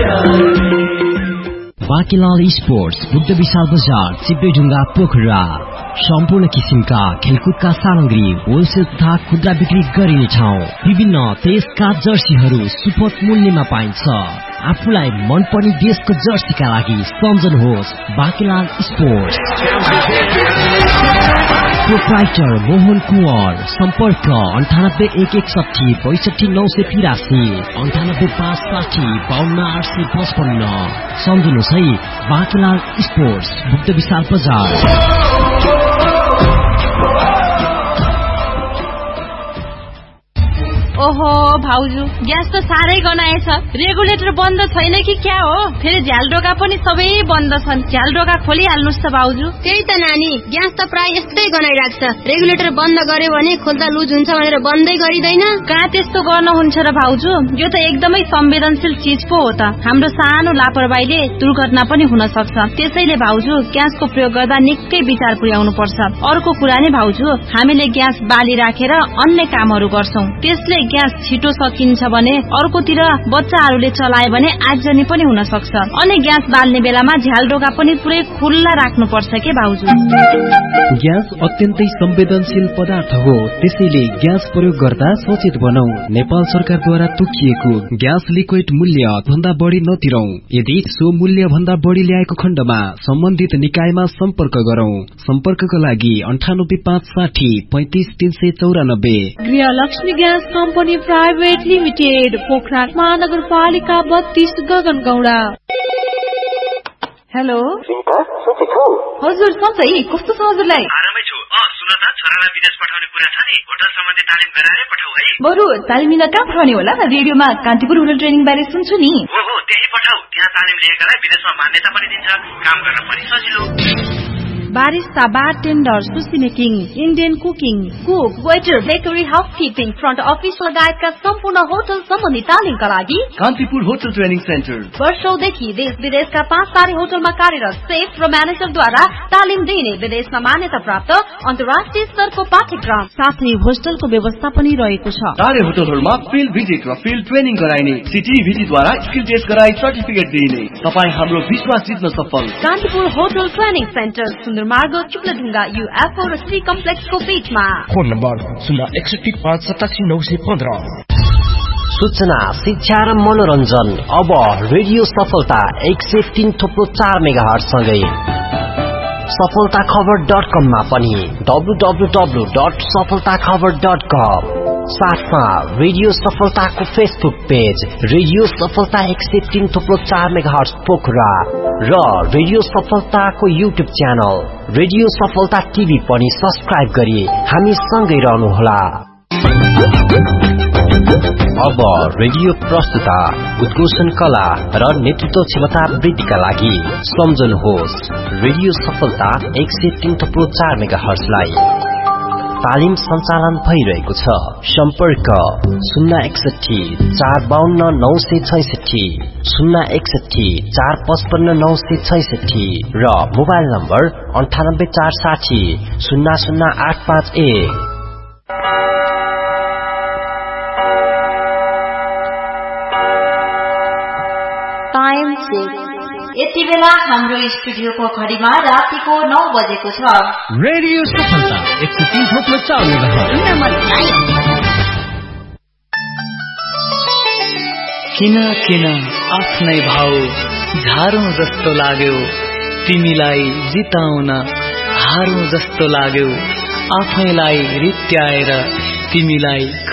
बाँकीलाल sports Buddha विशाल बजार चिप्लेढुङ्गा पोखरा सम्पूर्ण किसिमका खेलकुदका सामग्री होलसेल तथा खुद्रा बिक्री गरिने ठाउँ। विभिन्न देशका जर्सीहरू सुपथ मूल्यमा पाइन्छ। आफूलाई मनपर्ने देशको जर्सीका लागि सम्झनुहोस् बाँकीलाल स्पोर्ट्स। प्रोप्राइटर मोहन कुँवर, सम्पर्क 981160 98 560 सम्झनुहोस् है। बाँकीलाल स्पोर्ट्स बुद्ध विशाल बजार। ओहो भाउजू, ग्यास त साह्रै गनाएछ। रेगुलेटर बन्द छैन कि क्या हो? फेरि झ्यालडोका पनि सबै बन्द छन्। झ्यालडोका खोलिहाल्नुस् त भाउजू। त्यही त नानी, ग्यास त प्राय यस्तै गनाइराख्छ। रेगुलेटर बन्द गर्यो भने खोल्दा लुज हुन्छ भनेर बन्दै गरिदैन। कहाँ त्यस्तो गर्न हुन्छ र भाउजू? यो त एकदमै संवेदनशील चीज पो हो त। हाम्रो सानो लापरवाहीले दुर्घटना पनि हुन सक्छ। त्यसैले भाउजू, ग्यासको प्रयोग गर्दा निकै विचार पुर्याउनु पर्छ। अर्को कुरा नि भाउजू, हामीले ग्यास बाली राखेर अन्य कामहरू गर्छौं। त्यसले ग्यास छिटो सकिन्छ भने अर्कोतिर बच्चाहरूले चलाए भने आगजनी पनि हुन सक्छ। अनि ग्यास बाल्ने बेलामा झ्यालडोका पनि पुरै खुल्ला राख्नु पर्छ के भाउजू? ग्यास अत्यन्तै संवेदनशील पदार्थ हो, त्यसैले ग्यास प्रयोग गर्दा सचेत बनौ। नेपाल सरकारद्वारा तोकिएको ग्यास लिक्विड मूल्य भन्दा बढी नतिरौं। यदि सो मूल्य भन्दा बढी ल्याएको खण्डमा सम्बन्धित निकायमा सम्पर्क गरौं। सम्पर्कका लागि 9856 35394। गृहलक्ष्मी gas company private limited, Pokhara महानगरपालिका 32 गगनगौडा। हेलो हजुर, सधैँ कस्तो छ हजुरलाई? आरामै छु। सुन त, छोरालाई विदेश पठाउने कुरा छ नि, होटल सम्बन्धी तालिम गराएरै पठाऊ है। बरु तालिम लिन कहाँ पठाउने होला? रेडियोमा कान्तिपुर होटल ट्रेनिङ बारे सुन्छु नि। हो त्यही पठाऊ। त्यहाँ तालिम लिएकालाई विदेशमा मान्यता पनि दिन्छ, काम गर्न पनि सजिलो। Barista, bartender, sushi making, Indian cooking, cook, waiter, bakery, housekeeping, front office लगायतका सम्पूर्ण होटल सम्बन्धी तालिमका लागि कान्तिपुर होटल ट्रेनिङ सेन्टर वर्षौंदेखि देश विदेशका 5 तारे होटलमा कार्यरत सेफ र म्यानेजरद्वारा तालिम दिने विदेशमा मान्यता प्राप्त अन्तर्राष्ट्रिय स्तरको पाठ्यक्रम साथै होस्टलको व्यवस्था पनि रहेको छ। तारे होटलहरूमा फिल्ड भिजिट र फिल्ड ट्रेनिङ गराइने, सिटिभिटीद्वारा स्किल टेस्ट गराई सर्टिफिकेट दिइने। तपाईँ हाम्रो विश्वास जित्न सफल। कान्तिपुर होटल ट्रेनिङ सेन्टर, सुन्दर मार्ग, चिप्लेढुङ्गा, UFO र श्री कम्प्लेक्सको बीचमा। फोन नम्बर 061 सूचना, शिक्षा र मनोरञ्जन अब रेडियो सफलता 103.4 मेगाहर्ज सँगै सफलताखबर.com मा पनि www.सफलताखबर.com। साथमा रेडियो सफलताको फेसबुक पेज रेडियो सफलता 103.4 मेगाहर्ज पोखरा र रेडियो सफलताको युट्युब च्यानल रेडियो सफलता टिभी पनि सब्स्क्राइब गरी हामी सँगै रहनुहोला। अब रेडियो प्रस्तुता, उद्घोषण कला र नेतृत्व क्षमता वृद्धिका लागि सम्झनुहोस् रेडियो सफलता 103.4 मेगाहर्जलाई। तालिम सञ्चालन भइरहेको छ। सम्पर्क 061 452 966 061 455 966 र मोबाइल नम्बर 98 460 00851। यति बेला हाम्रो स्टुडियोको घडीमा रातिको 9 बजेको छ। रेडियो सफलता 103.4 मेगाहर्ज। किन आफ्नै भाउ झारौं जस्तो लाग्यो, तिमीलाई जिताउन हारौं जस्तो लाग्यो, आफैलाई रित्याएर तिमीलाई